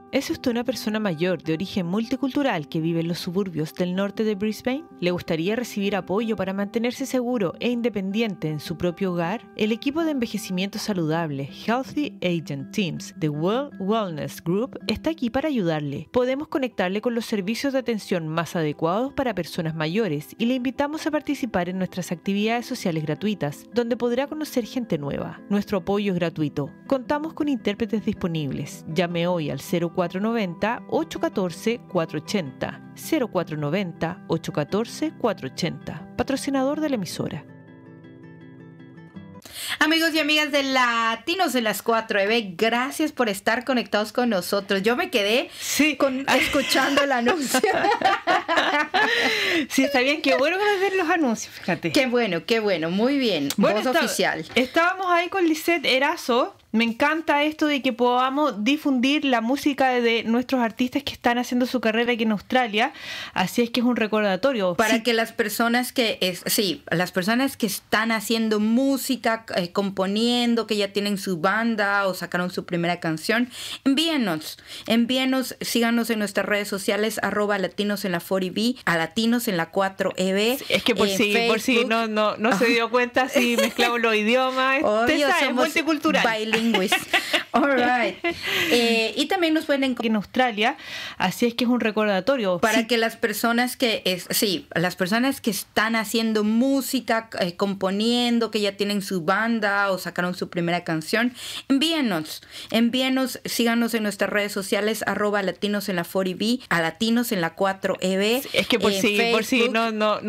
¿Es usted una persona mayor de origen multicultural que vive en los suburbios del norte de Brisbane? ¿Le gustaría recibir apoyo para mantenerse seguro e independiente en su propio hogar? El equipo de envejecimiento saludable Healthy Agent Teams de Well Wellness Group está aquí para ayudarle. Podemos conectarle con los servicios de atención más adecuados para personas mayores y le invitamos a participar en nuestras actividades sociales gratuitas, donde podrá conocer gente nueva. Nuestro apoyo es gratuito. Contamos con intérpretes disponibles. Llame hoy al 0490-814-480. 0490-814-480. Patrocinador de la emisora. Amigos y amigas de Latinos en las 4EB, gracias por estar conectados con nosotros. Yo me quedé escuchando el anuncio. Sí, está bien, qué bueno ver los anuncios, fíjate. Qué bueno, muy bien. Voz oficial. Estábamos ahí con Lisette Erazo. Me encanta esto de que podamos difundir la música de nuestros artistas que están haciendo su carrera aquí en Australia. Así es que es un recordatorio. Para que las personas las personas que están haciendo música, componiendo, que ya tienen su banda o sacaron su primera canción, envíenos, síganos en nuestras redes sociales, @latinos en la 4EB, a Latinos en la 4EB. Es que por si no se dio cuenta, si mezclamos los idiomas. Obvio, es multicultural. All right. Y también nos pueden encontrar en Australia, así es que es un recordatorio. Para que las personas las personas que están haciendo música, componiendo, que ya tienen su banda o sacaron su primera canción, envíenos, síganos en nuestras redes sociales, @latinos en la 4EB, a Latinos en la 4EB. Es que por si no